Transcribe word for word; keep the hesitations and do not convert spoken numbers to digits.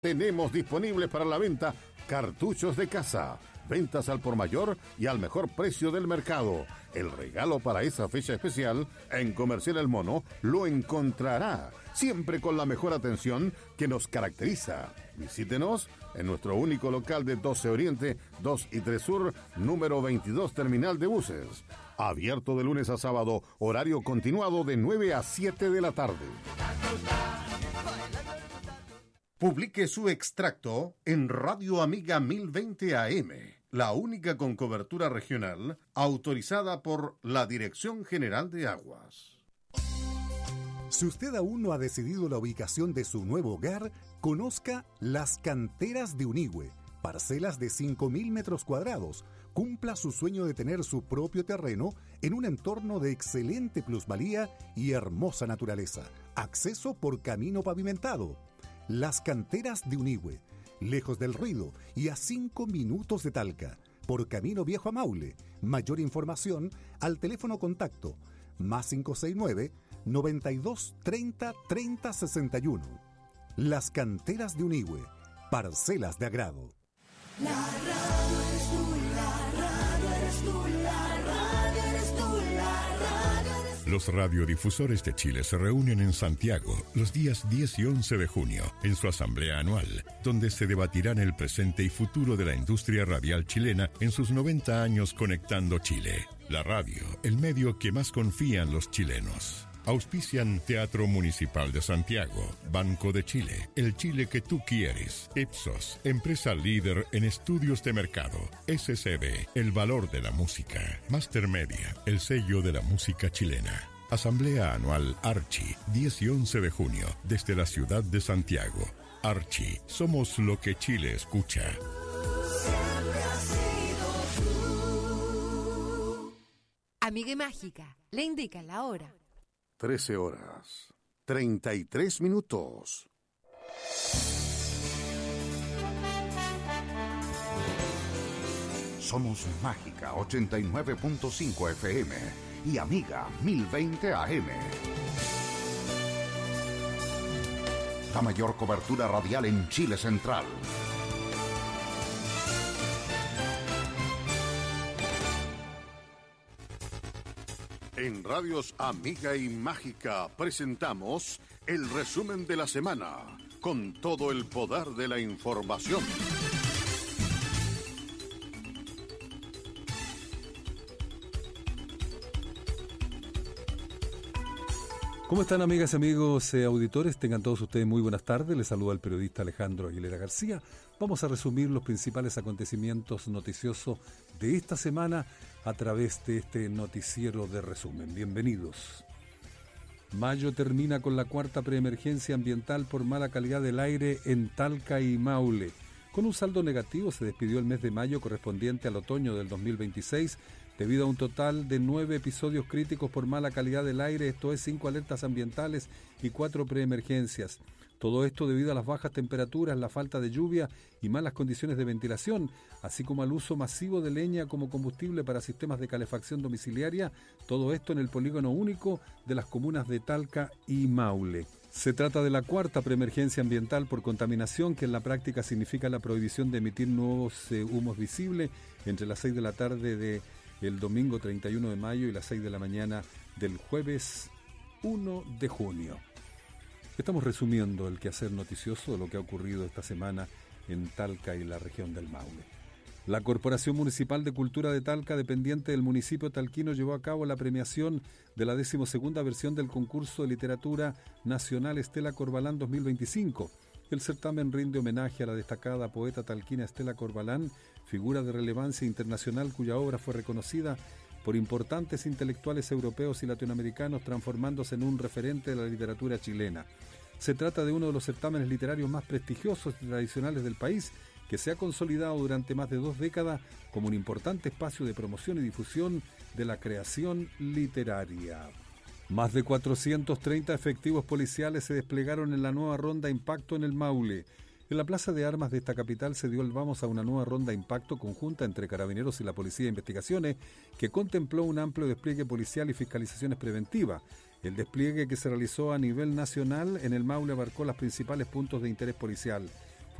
Tenemos disponibles para la venta cartuchos de casa, ventas al por mayor y al mejor precio del mercado. El regalo para esa fecha especial en Comercial El Mono lo encontrará, siempre con la mejor atención que nos caracteriza. Visítenos en nuestro único local de doce Oriente, dos y tres Sur, número veintidós, Terminal de Buses. Abierto de lunes a sábado, horario continuado de nueve a siete de la tarde. Publique su extracto en Radio Amiga mil veinte A M, la única con cobertura regional autorizada por la Dirección General de Aguas. Si usted aún no ha decidido la ubicación de su nuevo hogar, conozca Las Canteras de Unigüe, parcelas de cinco mil metros cuadrados. Cumpla su sueño de tener su propio terreno en un entorno de excelente plusvalía y hermosa naturaleza. Acceso por camino pavimentado. Las Canteras de Unigüe, lejos del ruido y a cinco minutos de Talca, por Camino Viejo a Maule. Mayor información al teléfono contacto más cinco seis nueve, noventa y dos, treinta, treinta, sesenta y uno. Las Canteras de Unigüe, parcelas de agrado. La radio eres tú, la radio eres tú, la radio eres tú, la radio eres tú. Los radiodifusores de Chile se reúnen en Santiago los días diez y once de junio en su asamblea anual, donde se debatirán el presente y futuro de la industria radial chilena en sus noventa años conectando Chile. La radio, el medio que más confían los chilenos. Auspician Teatro Municipal de Santiago, Banco de Chile, el Chile que tú quieres, Ipsos, empresa líder en estudios de mercado, S C B, el valor de la música, Master Media, el sello de la música chilena. Asamblea Anual Archi, diez y once de junio, desde la ciudad de Santiago. Archi, somos lo que Chile escucha. Siempre has sido tú. Amiga Mágica, le indica la hora. trece horas, treinta y tres minutos. Somos Mágica ochenta y nueve punto cinco F M y Amiga mil veinte A M. La mayor cobertura radial en Chile Central. En Radios Amiga y Mágica presentamos el resumen de la semana, con todo el poder de la información. ¿Cómo están, amigas y amigos eh, auditores? Tengan todos ustedes muy buenas tardes. Les saluda el periodista Alejandro Aguilera García. Vamos a resumir los principales acontecimientos noticiosos de esta semana a través de este noticiero de resumen. Bienvenidos. Mayo termina con la cuarta preemergencia ambiental por mala calidad del aire en Talca y Maule. Con un saldo negativo se despidió el mes de mayo correspondiente al otoño del dos mil veintiséis debido a un total de nueve episodios críticos por mala calidad del aire, esto es cinco alertas ambientales y cuatro preemergencias. Todo esto debido a las bajas temperaturas, la falta de lluvia y malas condiciones de ventilación, así como al uso masivo de leña como combustible para sistemas de calefacción domiciliaria, todo esto en el polígono único de las comunas de Talca y Maule. Se trata de la cuarta preemergencia ambiental por contaminación, que en la práctica significa la prohibición de emitir nuevos eh, humos visibles entre las seis de la tarde de el domingo treinta y uno de mayo y las seis de la mañana del jueves uno de junio. Estamos resumiendo el quehacer noticioso de lo que ha ocurrido esta semana en Talca y la región del Maule. La Corporación Municipal de Cultura de Talca, dependiente del municipio talquino, llevó a cabo la premiación de la decimosegunda versión del concurso de literatura nacional Estela Corbalán dos mil veinticinco. El certamen rinde homenaje a la destacada poeta talquina Estela Corbalán, figura de relevancia internacional cuya obra fue reconocida por importantes intelectuales europeos y latinoamericanos, transformándose en un referente de la literatura chilena. Se trata de uno de los certámenes literarios más prestigiosos y tradicionales del país, que se ha consolidado durante más de dos décadas como un importante espacio de promoción y difusión de la creación literaria. Más de cuatrocientos treinta efectivos policiales se desplegaron en la nueva ronda Impacto en el Maule. En la Plaza de Armas de esta capital se dio el vamos a una nueva ronda Impacto conjunta entre Carabineros y la Policía de Investigaciones, que contempló un amplio despliegue policial y fiscalizaciones preventivas. El despliegue, que se realizó a nivel nacional en el Maule, abarcó los principales puntos de interés policial.